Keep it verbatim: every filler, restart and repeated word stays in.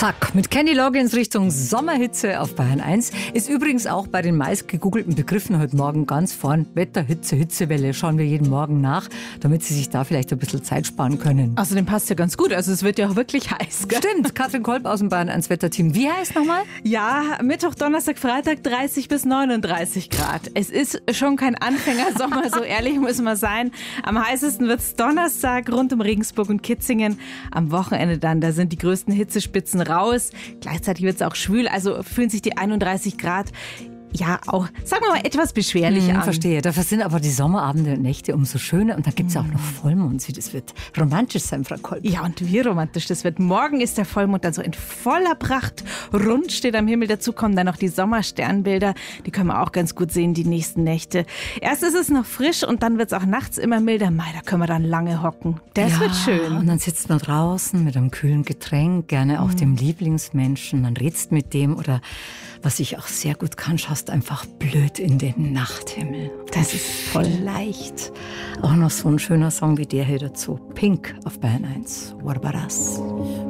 Zack, mit Kenny Loggins Richtung Sommerhitze auf Bayern eins. Ist übrigens auch bei den meist gegoogelten Begriffen heute Morgen ganz vorn. Wetter, Hitze, Hitzewelle schauen wir jeden Morgen nach, damit Sie sich da vielleicht ein bisschen Zeit sparen können. Außerdem passt ja ganz gut, also es wird ja auch wirklich heiß. Gell? Stimmt, Katrin Kolb aus dem Bayern eins Wetterteam. Wie heiß nochmal? Ja, Mittwoch, Donnerstag, Freitag dreißig bis neununddreißig Grad. Es ist schon kein Anfängersommer, so ehrlich müssen wir sein. Am heißesten wird es Donnerstag rund um Regensburg und Kitzingen. Am Wochenende dann, da sind die größten Hitzespitzen raus. Gleichzeitig wird es auch schwül, also fühlen sich die einunddreißig Grad ja auch, sagen wir mal, etwas beschwerlich hm, an. Verstehe. Dafür sind aber die Sommerabende und Nächte umso schöner. Und dann gibt es auch noch Vollmond. Das wird romantisch sein, Frau Kolb. Ja, und wie romantisch das wird. Morgen ist der Vollmond dann so in voller Pracht. Rund steht am Himmel. Dazu kommen dann noch die Sommersternbilder. Die können wir auch ganz gut sehen, die nächsten Nächte. Erst ist es noch frisch und dann wird es auch nachts immer milder. Mai, da können wir dann lange hocken. Das ja, wird schön. Und dann sitzt man draußen mit einem kühlen Getränk, gerne auch mhm. dem Lieblingsmenschen. Man redst mit dem oder, was ich auch sehr gut kann, schaust einfach blöd in den Nachthimmel. Das ist voll leicht. Auch noch so ein schöner Song wie der hier dazu. Pink auf Bayern eins. Barbaras.